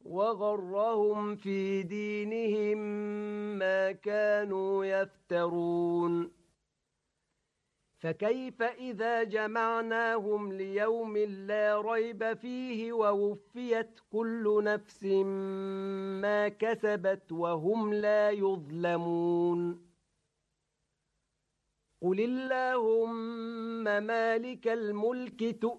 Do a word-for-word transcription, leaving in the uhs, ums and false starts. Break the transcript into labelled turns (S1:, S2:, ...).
S1: وغرهم في دينهم ما كانوا يفترون فكيف إذا جمعناهم ليوم لا ريب فيه ووفيت كل نفس ما كسبت وهم لا يظلمون قل اللهم مالك الملك تؤمن